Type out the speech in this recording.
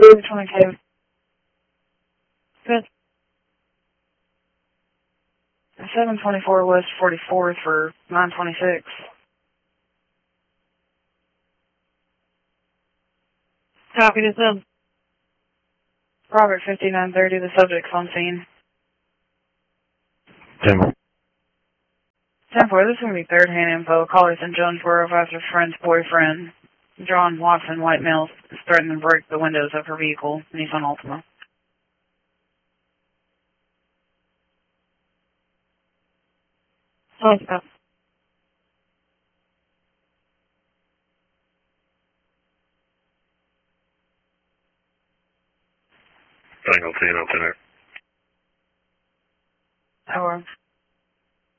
22. Good. 724 West 44th for 926. Copy to sub. Robert 5930, the subject's on scene. 10-4. 10-4, this is going to be third-hand info. Callers in Jonesboro after friend's boyfriend, John Watson, white male, is threatening to break the windows of her vehicle, Nissan Altima. Suspect. Tango 10 up in there. Over.